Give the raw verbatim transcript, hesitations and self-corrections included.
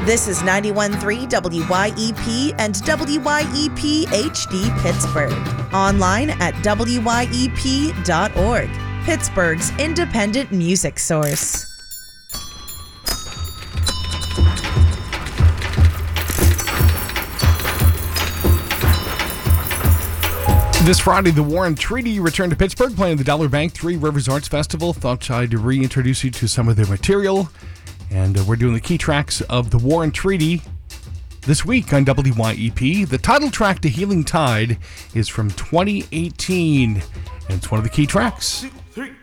This is ninety-one point three W Y E P and W Y E P H D Pittsburgh. Online at W Y E P dot org. Pittsburgh's independent music source. This Friday, the War and Treaty returned to Pittsburgh, playing the Dollar Bank Three Rivers Arts Festival. Thought I'd reintroduce you to some of their material. And uh, we're doing the key tracks of the War and Treaty this week on W Y E P. The title track to Healing Tide is from twenty eighteen, and it's one of the key tracks. Two, three.